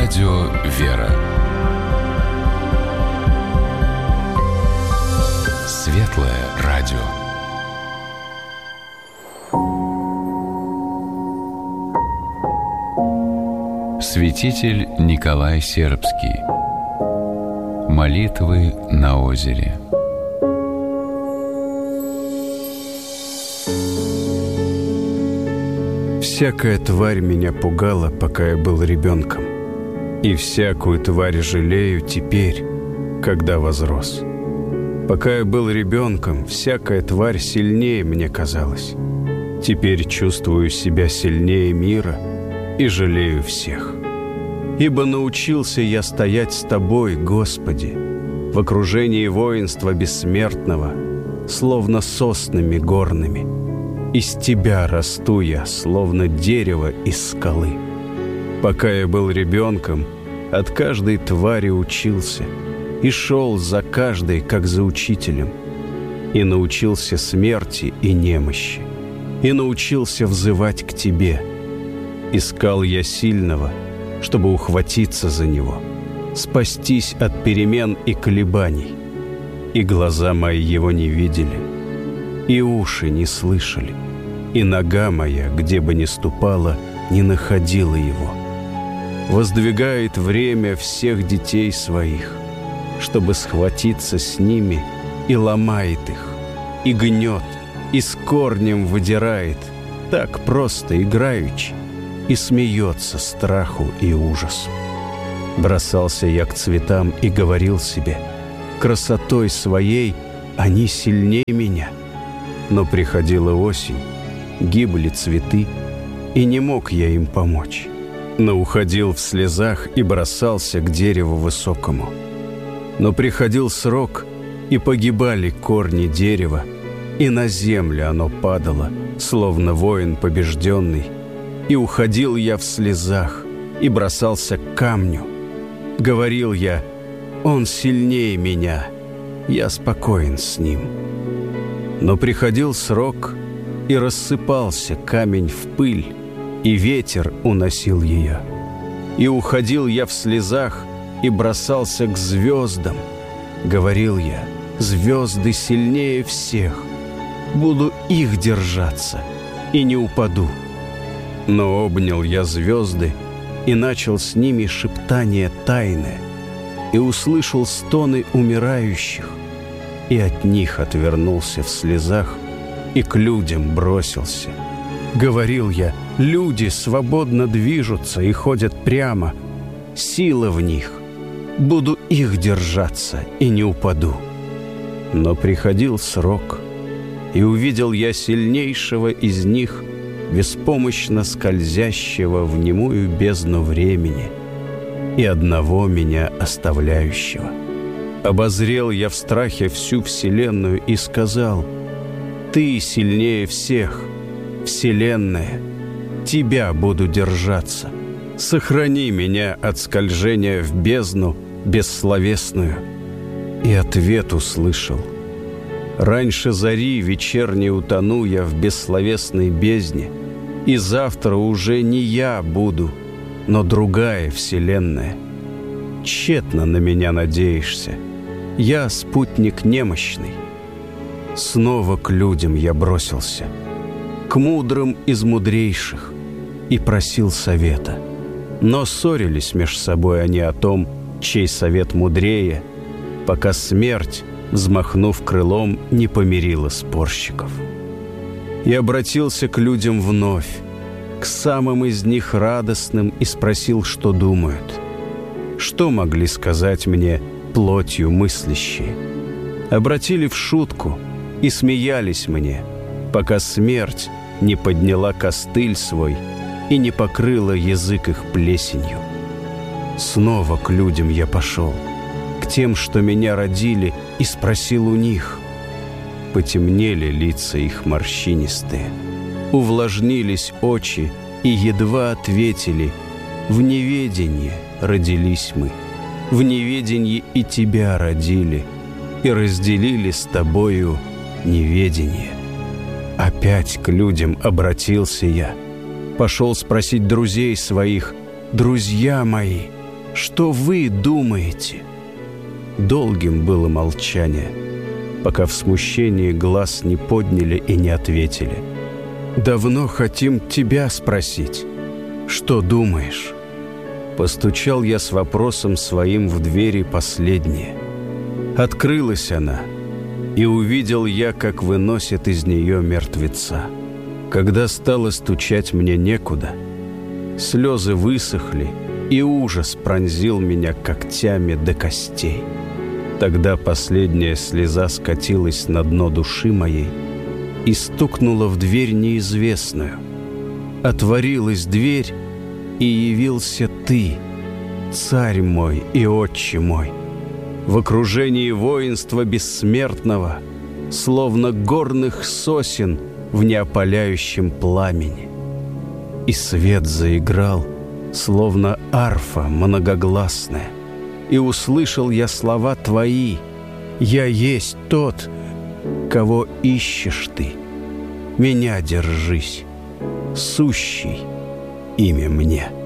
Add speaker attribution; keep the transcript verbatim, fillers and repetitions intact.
Speaker 1: Радио «Вера». Светлое радио. Святитель Николай Сербский. Молитвы на озере.
Speaker 2: Всякая тварь меня пугала, пока я был ребенком, и всякую тварь жалею теперь, когда возрос. Пока я был ребенком, всякая тварь сильнее мне казалась. Теперь чувствую себя сильнее мира и жалею всех. Ибо научился я стоять с Тобой, Господи, в окружении воинства бессмертного, словно соснами горными. Из Тебя расту я, словно дерево из скалы. Пока я был ребенком, от каждой твари учился и шел за каждой, как за учителем, и научился смерти и немощи, и научился взывать к Тебе. Искал я сильного, чтобы ухватиться за него, спастись от перемен и колебаний. И глаза мои его не видели, и уши не слышали, и нога моя, где бы ни ступала, не находила его. Воздвигает время всех детей своих, чтобы схватиться с ними, и ломает их, и гнет, и с корнем выдирает, так просто играючи, и смеется страху и ужасу. Бросался я к цветам и говорил себе: красотой своей они сильнее меня. Но приходила осень, гибли цветы, и не мог я им помочь. Но уходил в слезах и бросался к дереву высокому. Но приходил срок, и погибали корни дерева, и на землю оно падало, словно воин побежденный. И уходил я в слезах и бросался к камню. Говорил я: он сильнее меня, я спокоен с ним. Но приходил срок, и рассыпался камень в пыль, и ветер уносил ее. И уходил я в слезах и бросался к звездам. Говорил я: звезды сильнее всех, буду их держаться и не упаду. Но обнял я звезды и начал с ними шептание тайное, и услышал стоны умирающих, и от них отвернулся в слезах и к людям бросился. Говорил я: люди свободно движутся и ходят прямо, сила в них, буду их держаться и не упаду. Но приходил срок, и увидел я сильнейшего из них, беспомощно скользящего в немую бездну времени, и одного меня оставляющего. Обозрел я в страхе всю вселенную и сказал: Ты сильнее всех, Вселенная, Тебя буду держаться. Сохрани меня от скольжения в бездну бессловесную. И ответ услышал: раньше зари вечерней утону я в бессловесной бездне, и завтра уже не я буду, но другая вселенная. Тщетно на меня надеешься, я спутник немощный. Снова к людям я бросился, к мудрым из мудрейших, и просил совета. Но ссорились меж собой они о том, чей совет мудрее, пока смерть, взмахнув крылом, не помирила спорщиков. И обратился к людям вновь, к самым из них радостным, и спросил, что думают. Что могли сказать мне плотью мыслящие? Обратили в шутку и смеялись мне, пока смерть не подняла костыль свой и не покрыла язык их плесенью. Снова к людям я пошел, к тем, что меня родили, и спросил у них. Потемнели лица их морщинистые, увлажнились очи, и едва ответили: в неведении родились мы, в неведении и тебя родили, и разделили с тобою неведение. Опять к людям обратился я, пошел спросить друзей своих: друзья мои, Что вы думаете?» Долгим было молчание, пока в смущении глаз не подняли и не ответили. «Давно хотим тебя спросить. Что думаешь?» Постучал я с вопросом своим в двери последнее. Открылась она, и увидел я, как выносят из нее мертвеца. Когда стало стучать мне некуда, слезы высохли, и ужас пронзил меня когтями до костей. Тогда последняя слеза скатилась на дно души моей и стукнула в дверь неизвестную. Отворилась дверь, и явился ты, царь мой и отче мой, в окружении воинства бессмертного, словно горных сосен в неопаляющем пламени. И свет заиграл, словно арфа многогласная, и услышал я слова твои: «Я есть тот, кого ищешь ты. Меня держись, сущий имя мне».